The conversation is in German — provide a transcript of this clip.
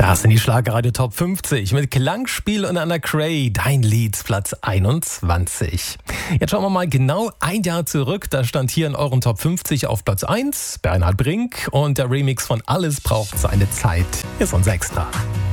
Das sind die Schlagerradio Top 50 mit Klangspiel und Anna Cray, dein Lied, Platz 21. Jetzt schauen wir mal genau ein Jahr zurück. Da stand hier in euren Top 50 auf Platz 1 Bernhard Brink und der Remix von Alles braucht seine Zeit. Hier ist unser Extra.